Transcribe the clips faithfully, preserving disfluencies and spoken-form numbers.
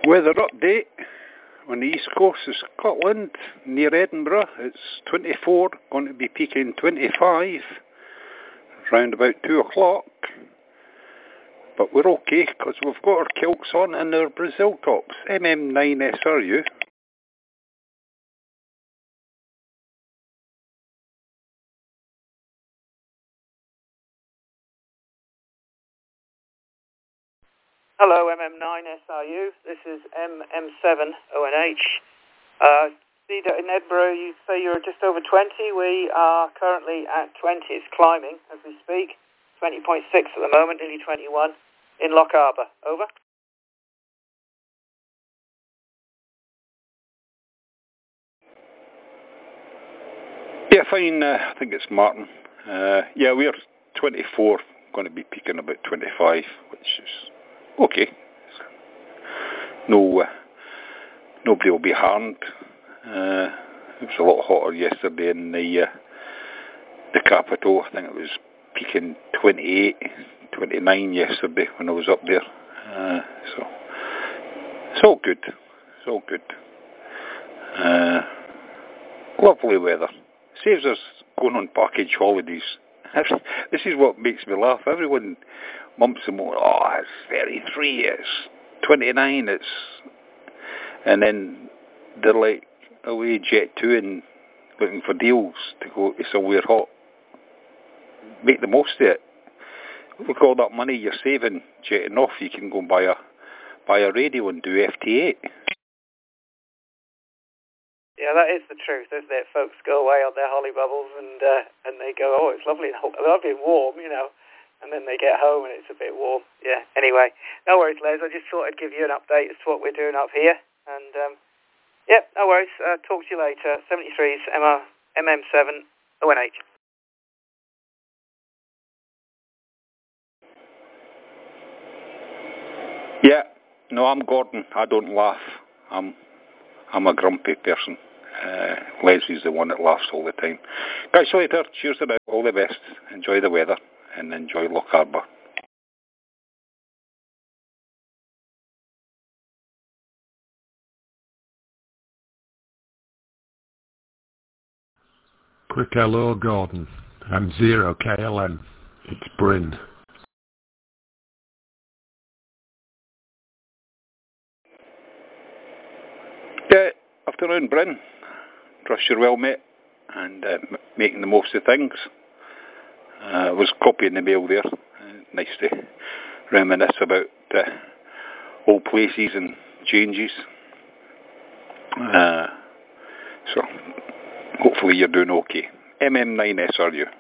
Weather update on the east coast of Scotland, near Edinburgh. It's twenty-four, going to be peaking twenty-five, round about two o'clock. But we're okay, because we've got our kilts on and our Brazil tops, M M nine S R U. Hello, M M nine S R U. This is M M seven O N H. Uh, see that in Edinburgh you say you're just over twenty. We are currently at twenty. It's climbing as we speak. twenty point six at the moment, nearly twenty-one in Lochaber. Over. Yeah, fine. Uh, I think it's Martin. Uh, yeah, we're twenty-four, going to be peaking about twenty-five, which is okay. No, uh, nobody will be harmed. Uh, it was a lot hotter yesterday in the uh, the capital. I think it was peaking twenty-eight, twenty-nine yesterday when I was up there. Uh, so it's all good. It's all good. Uh, lovely weather. Saves us going on package holidays. This is what makes me laugh. Everyone mumps and moans, oh, it's thirty-three, it's twenty-nine, it's... And then they're like away jet two and looking for deals to go to somewhere hot. Make the most of it. Look, all that money you're saving jetting off, you can go and buy a, buy a radio and do F T eight. Yeah, that is the truth, isn't it? Folks go away on their holly bubbles and uh, and they go, oh, it's lovely, lovely and warm, you know. And then they get home and it's a bit warm. Yeah, anyway. No worries, Les. I just thought I'd give you an update as to what we're doing up here. And, um, yeah, no worries. Uh, talk to you later. seventy-three's M M seven O N H. Yeah. No, I'm Gordon. I don't laugh. I'm, I'm a grumpy person. Uh, Leslie's the one that laughs all the time. Catch you later. Cheers to now. All the best. Enjoy the weather and enjoy Lochaber. Quick hello, Gordon. I'm zero K L M. It's Bryn. Yeah, afternoon, Bryn. Trust you're well, mate, and uh, m- making the most of things. Uh, I was copying the mail there. Uh, nice to reminisce about uh, old places and changes. Uh, so, hopefully you're doing okay. M M nine S R U.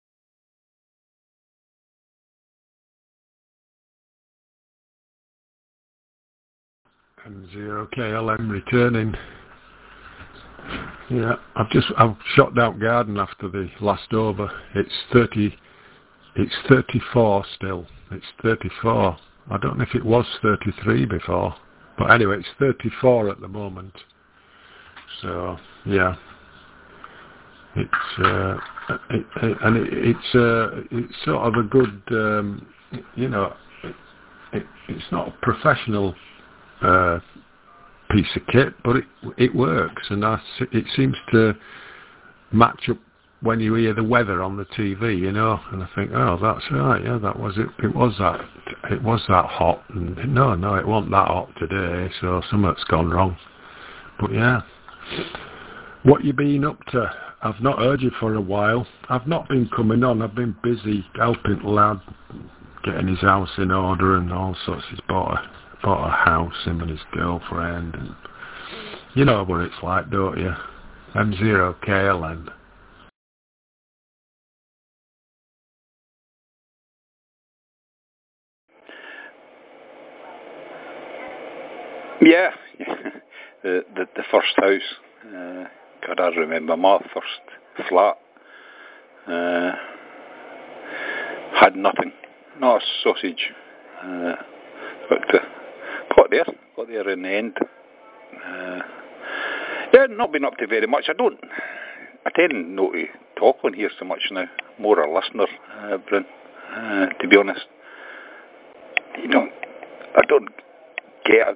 I'm zero K L M returning. Yeah, I've just I've shot down garden after the last over. It's thirty. It's thirty-four still. It's thirty-four. I don't know if it was thirty-three before, but anyway, it's thirty-four at the moment. So yeah, it's uh, it, it, and it, it's uh, it's sort of a good, um, you know, it, it, it's not a professional uh, piece of kit, but it it works, and I, it seems to match up when you hear the weather on the T V, you know. And I think, oh, that's right, yeah, that was it. It was that. It was that hot. And no, no, it wasn't that hot today. So something's gone wrong. But yeah, what you been up to? I've not heard you for a while. I've not been coming on. I've been busy helping the lad getting his house in order and all sorts. He's bought a bought a house, him and his girlfriend, and you know what it's like, don't you? M zero K L N. Yeah, the, the the first house. Uh, God, I remember my first flat. Uh, had nothing, not a sausage. Uh, but uh, got there, got there in the end. Uh, yeah, not been up to very much. I don't. I tend not to talk on here so much now. More a listener, uh, Bryn. Uh, to be honest, you don't. I don't get a good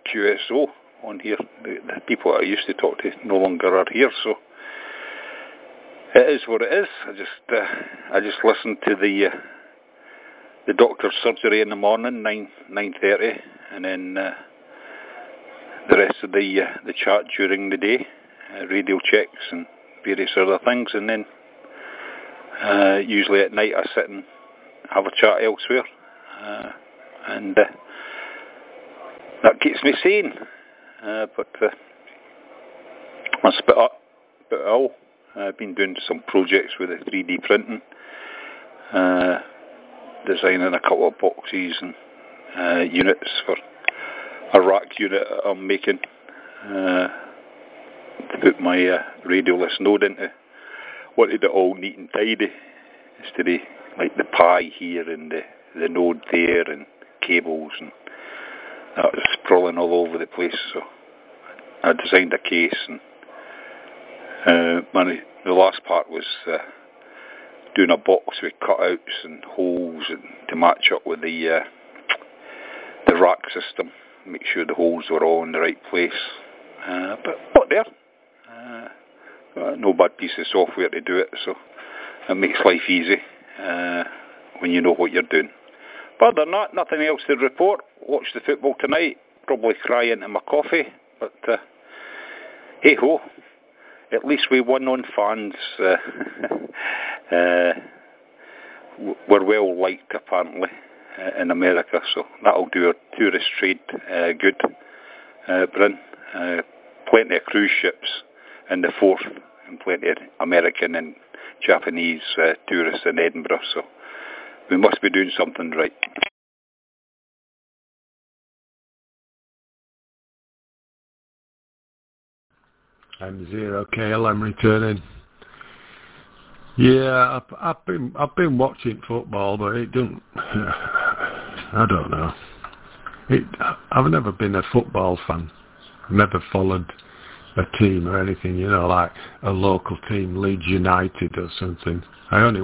Q S O on here. The, the people I used to talk to no longer are here, so it is what it is. I just uh, I just listened to the uh, the doctor's surgery in the morning, nine nine thirty, and then uh, the rest of the uh, the chat during the day, uh, radio checks and various other things, and then uh, usually at night I sit and have a chat elsewhere, uh, and uh, that keeps me sane. Uh, but uh, I'm a bit up, bit ill. I've been doing some projects with the three D printing, uh, designing a couple of boxes and uh, units for a rack unit I'm making uh, to put my uh, radioless node into. Wanted it all neat and tidy, instead of like the pie here and the, the node there and cables, and that was sprawling all over the place. So I designed a case, and uh, my, the last part was uh, doing a box with cutouts and holes and to match up with the uh, the rack system, make sure the holes were all in the right place. Uh, but not there. Uh, no bad piece of software to do it, so it makes life easy uh, when you know what you're doing. But other than that, nothing else to report. Watch the football tonight, probably cry into my coffee, but uh, hey ho, at least we won on fans. Uh, uh, we're well liked apparently uh, in America, so that'll do our tourist trade uh, good. Uh, Bryn, uh, plenty of cruise ships in the Forth, and plenty of American and Japanese uh, tourists in Edinburgh, so we must be doing something right. I'm zero K L, I'm returning. Yeah, I've, I've been I've been watching football, but it don't. I don't know. It. I've never been a football fan. Never followed a team or anything, you know, like a local team, Leeds United or something. I only